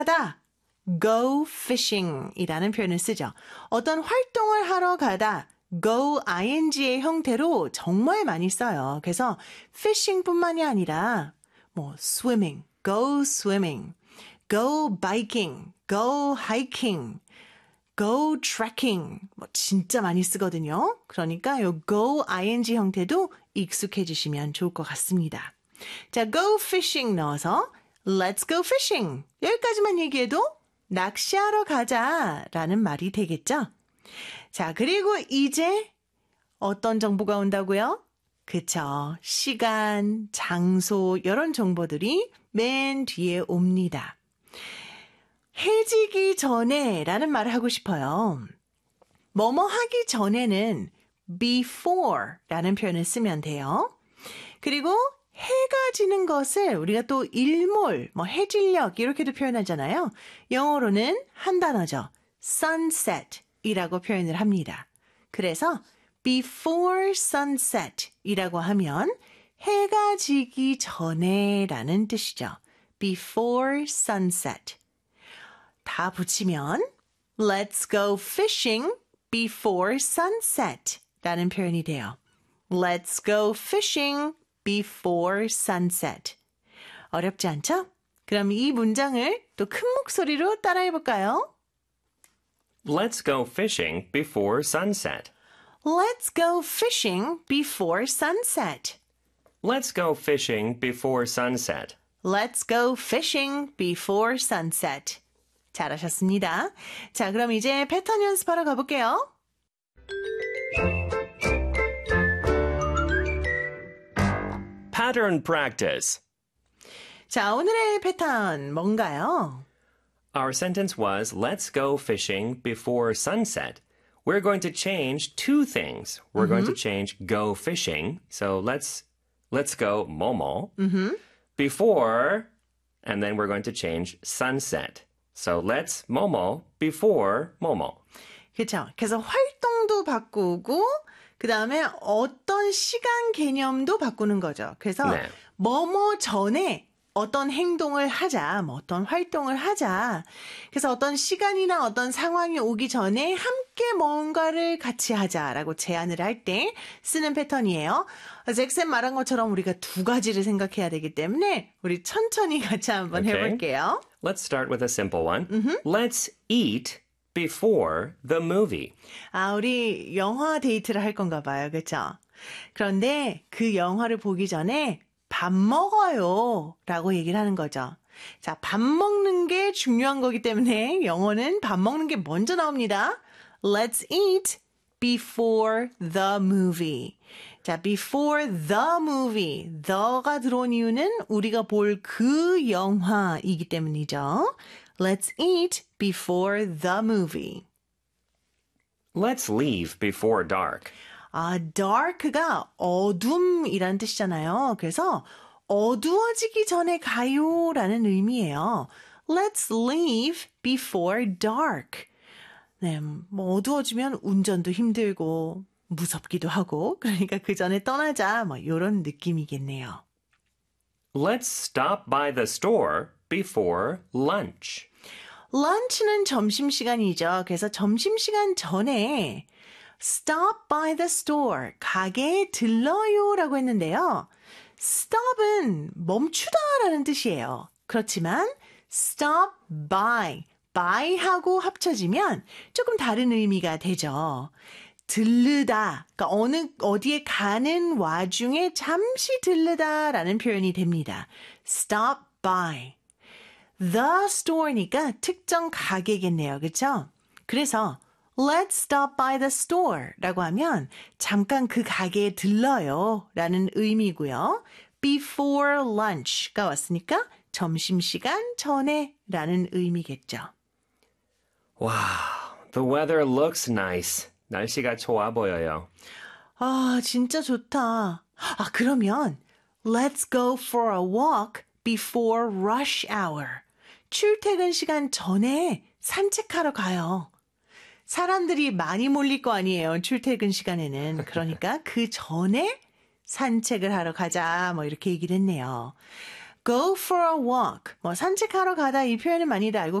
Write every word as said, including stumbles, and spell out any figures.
가다. go fishing 이라는 표현을 쓰죠. 어떤 활동을 하러 가다. go ing의 형태로 정말 많이 써요. 그래서 fishing 뿐만이 아니라 뭐 swimming, go swimming, go biking, go hiking, go trekking 뭐 진짜 많이 쓰거든요. 그러니까 요 go ing 형태도 익숙해지시면 좋을 것 같습니다. 자, go fishing 넣어서 let's go fishing 여기까지만 얘기해도 낚시하러 가자라는 말이 되겠죠. 자, 그리고 이제 어떤 정보가 온다고요? 그쵸. 시간, 장소 이런 정보들이 맨 뒤에 옵니다. 해지기 전에 라는 말을 하고 싶어요. 뭐뭐 하기 전에는 before 라는 표현을 쓰면 돼요. 그리고 해가 지는 것을 우리가 또 일몰, 뭐 해질녘 이렇게도 표현하잖아요. 영어로는 한 단어죠. sunset 이라고 표현을 합니다. 그래서 before sunset 이라고 하면 해가 지기 전에 라는 뜻이죠. before sunset. 다 붙이면 let's go fishing before sunset 라는 표현이 돼요. Let's go fishing before sunset. 어렵지 않죠? 그럼 이 문장을 또 큰 목소리로 따라해 볼까요? Let's go fishing before sunset. Let's go fishing before sunset. Let's go fishing before sunset. Let's go fishing before sunset. 잘하셨습니다. 자, 그럼 이제 패턴 연습하러 가볼게요. Pattern practice. 자, 오늘의 패턴 뭔가요? Our sentence was, let's go fishing before sunset. We're going to change two things. We're mm-hmm. going to change go fishing. So let's let's go 뭐뭐. Mm-hmm. Before, and then we're going to change sunset. So let's 뭐뭐 before 뭐뭐. 그렇죠. 그래서 활동도 바꾸고 그 다음에 어떤 시간 개념도 바꾸는 거죠. 그래서 네. 뭐뭐 전에 어떤 행동을 하자, 뭐 어떤 활동을 하자. 그래서 어떤 시간이나 어떤 상황이 오기 전에 함께 뭔가를 같이 하자라고 제안을 할 때 쓰는 패턴이에요. 잭슨 말한 것처럼 우리가 두 가지를 생각해야 되기 때문에 우리 천천히 같이 한번 Okay. 해볼게요. Let's start with a simple one. Mm-hmm. Let's eat before the movie. 아, 우리 영화 데이트를 할 건가 봐요. 그렇죠? 그런데 그 영화를 보기 전에 밥 먹어요 라고 얘기를 하는 거죠. 자, 밥 먹는 게 중요한 거기 때문에 영어는 밥 먹는 게 먼저 나옵니다. Let's eat before the movie. 자, before the movie. the가 들어온 이유는 우리가 볼 그 영화이기 때문이죠. Let's eat before the movie. Let's leave before dark. 아, dark가 어둠이란 뜻이잖아요. 그래서 어두워지기 전에 가요라는 의미예요. Let's leave before dark. 네, 뭐 어두워지면 운전도 힘들고 무섭기도 하고 그러니까 그 전에 떠나자 뭐 이런 느낌이겠네요. Let's stop by the store before lunch. lunch는 점심시간이죠. 그래서 점심시간 전에 stop by the store, 가게에 들러요라고 했는데요. stop은 멈추다라는 뜻이에요. 그렇지만 stop by, by하고 합쳐지면 조금 다른 의미가 되죠. 들르다, 그러니까 어느 어디에 가는 와중에 잠시 들르다라는 표현이 됩니다. stop by. The store니까 특정 가게겠네요. 그렇죠? 그래서 Let's stop by the store 라고 하면 잠깐 그 가게에 들러요 라는 의미고요. Before lunch가 왔으니까 점심시간 전에 라는 의미겠죠. Wow, the weather looks nice. 날씨가 좋아 보여요. 아, 진짜 좋다. 아, 그러면 Let's go for a walk before rush hour. 출퇴근 시간 전에 산책하러 가요. 사람들이 많이 몰릴 거 아니에요. 출퇴근 시간에는. 그러니까 그 전에 산책을 하러 가자. 뭐 이렇게 얘기를 했네요. go for a walk. 뭐 산책하러 가다 이 표현은 많이들 알고